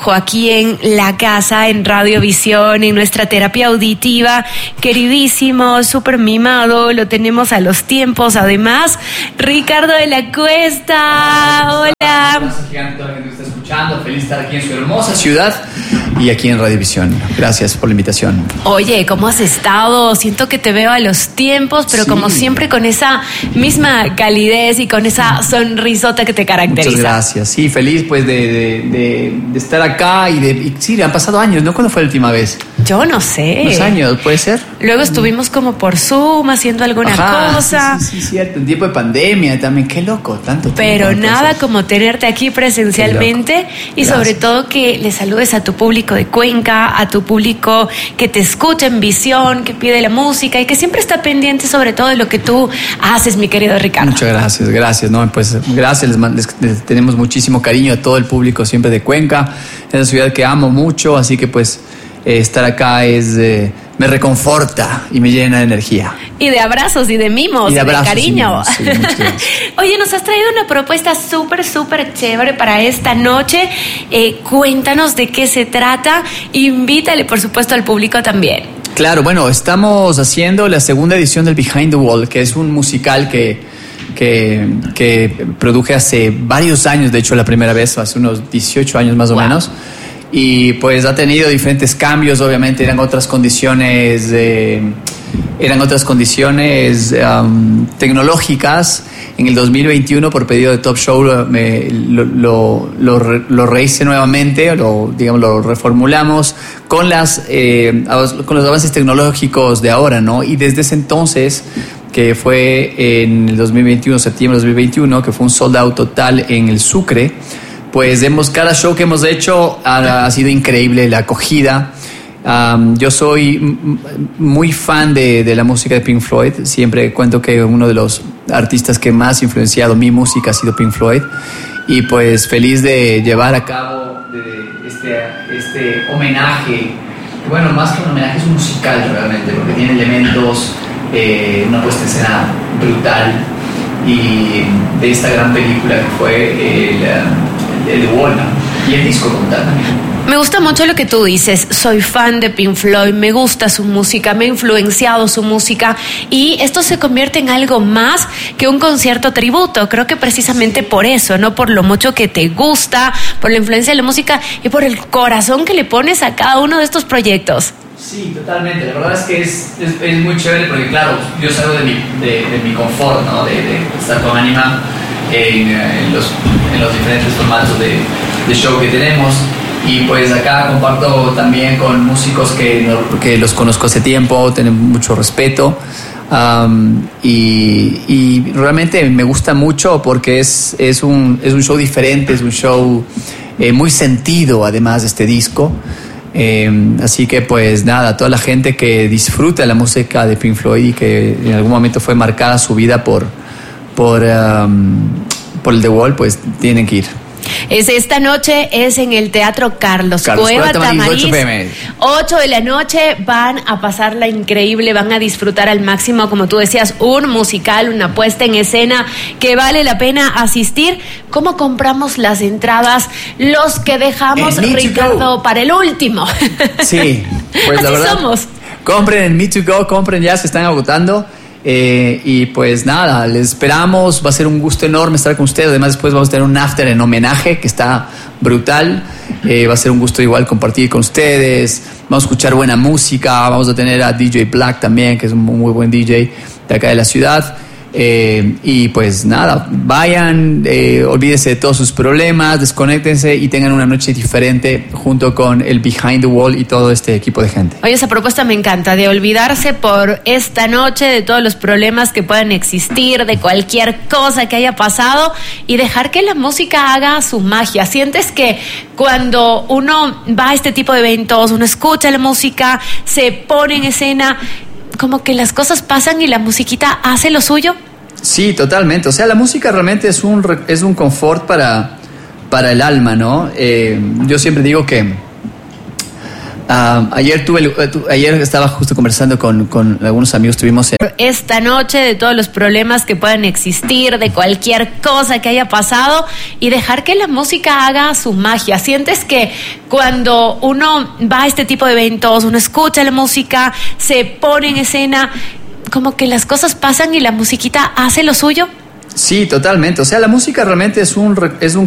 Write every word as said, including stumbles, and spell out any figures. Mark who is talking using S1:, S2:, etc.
S1: lujo aquí en la casa, en Radiovisión, en nuestra terapia auditiva. Queridísimo, súper mimado, lo tenemos a los tiempos. Además, Ricardo de la Cuesta. Hola.
S2: Gracias, gigante, toda la gente que está escuchando. Feliz de estar aquí en su hermosa ciudad y aquí en Radiovisión. Gracias por la invitación.
S1: Oye, ¿cómo has estado? Siento que te veo a los tiempos, pero sí, como siempre con esa misma calidez y con esa sonrisota que te caracteriza.
S2: Muchas gracias. Sí, feliz pues de, de, de, de estar acá y de y, sí, han pasado años, ¿no? ¿Cuándo fue la última vez?
S1: Yo no sé.
S2: ¿Unos años, puede ser?
S1: Luego estuvimos como por Zoom haciendo alguna
S2: Ajá,
S1: cosa.
S2: Sí, sí, sí, cierto. En tiempo de pandemia también. Qué loco, tanto tiempo.
S1: Pero nada cosas. Como tenerte aquí presencialmente y gracias. Sobre todo que le saludes a tu público de Cuenca, a tu público que te escucha en visión, que pide la música y que siempre está pendiente sobre todo de lo que tú haces, mi querido Ricardo.
S2: Muchas gracias, gracias. No, pues gracias. Les, les, les tenemos muchísimo cariño a todo el público siempre de Cuenca. Es una ciudad que amo mucho, así que pues eh, estar acá es eh, me reconforta y me llena de energía.
S1: Y de abrazos y de mimos, y de, abrazos, de cariño.
S2: Y mimos, sí,
S1: Oye, nos has traído una propuesta súper, súper chévere para esta noche. Eh, cuéntanos de qué se trata. Invítale, por supuesto, al público también.
S2: Claro, bueno, estamos haciendo la segunda edición del Behind the Wall, que es un musical que, que, que produje hace varios años, de hecho la primera vez, hace unos dieciocho años más o wow. menos. Y pues ha tenido diferentes cambios, obviamente eran otras condiciones, eh, eran otras condiciones um, tecnológicas. En el dos mil veintiuno, por pedido de Top Show, me, lo, lo, lo, lo rehice nuevamente, lo, digamos, lo reformulamos con, las, eh, con los avances tecnológicos de ahora, ¿no? Y desde ese entonces, que fue en el dos mil veintiuno, septiembre de dos mil veintiuno, que fue un sold out total en el Sucre, pues hemos, cada show que hemos hecho ha, ha sido increíble la acogida. Um, yo soy m- muy fan de, de la música de Pink Floyd. Siempre cuento que uno de los artistas que más ha influenciado mi música ha sido Pink Floyd. Y pues feliz de llevar a cabo de este, este homenaje. Bueno, más que un homenaje, es un musical realmente, porque tiene elementos, eh, una puesta en escena brutal. Y de esta gran película que fue el, el, el The Wall, ¿no? Y el disco como tal también.
S1: Me gusta mucho lo que tú dices. Soy fan de Pink Floyd, me gusta su música, me ha influenciado su música y esto se convierte en algo más que un concierto tributo. Creo que precisamente por eso, ¿no? Por lo mucho que te gusta, por la influencia de la música y por el corazón que le pones a cada uno de estos proyectos.
S2: Sí, totalmente. La verdad es que es, es, es muy chévere porque, claro, yo salgo de mi, de, de mi confort, ¿no? De, de estar con Anima en, en, los, en los diferentes formatos de, de show que tenemos. Y pues acá comparto también con músicos que, no, que los conozco hace tiempo, tenemos mucho respeto. Um, y, y realmente me gusta mucho porque es, es, un, es un show diferente, es un show eh, muy sentido además de este disco. Eh, así que pues nada, toda la gente que disfruta la música de Pink Floyd y que en algún momento fue marcada su vida por, por, um, por el The Wall, pues tienen que ir.
S1: Es esta noche, es en el Teatro Carlos,
S2: Carlos
S1: Cueva
S2: Tamariz,
S1: Tamariz, ocho de la noche, van a pasarla increíble, van a disfrutar al máximo, como tú decías, un musical, una puesta en escena que vale la pena asistir. ¿Cómo compramos las entradas? Los que dejamos, Ricardo, para el último.
S2: Sí, pues la
S1: Así
S2: verdad,
S1: somos.
S2: Compren en Me To Go, compren ya, se están agotando. Eh, y pues nada, les esperamos, va a ser un gusto enorme estar con ustedes. Además después vamos a tener un after en homenaje que está brutal. Eh, va a ser un gusto igual compartir con ustedes. Vamos a escuchar buena música, vamos a tener a D J Black también, que es un muy buen D J de acá de la ciudad. Eh, y pues nada, vayan, eh, olvídense de todos sus problemas, desconéctense y tengan una noche diferente junto con el Behind the Wall y todo este equipo de gente.
S1: Oye, esa propuesta me encanta, de olvidarse por esta noche de todos los problemas que puedan existir, de cualquier cosa que haya pasado y dejar que la música haga su magia. ¿Sientes que cuando uno va a este tipo de eventos, uno escucha la música, se pone en escena, como que las cosas pasan y la musiquita hace lo suyo?
S2: Sí, totalmente. O sea, la música realmente es un, es un confort para, para el alma, ¿no? Eh, yo siempre digo que Uh, ayer tuve, tu, ayer estaba justo conversando con, con algunos amigos, tuvimos en...
S1: esta noche de todos los problemas que puedan existir, de cualquier cosa que haya pasado y dejar que la música haga su magia. Sientes que cuando uno va a este tipo de eventos, uno escucha la música, se pone en escena, como que las cosas pasan y la musiquita hace lo suyo.
S2: Sí, totalmente. O sea, la música realmente es un, es un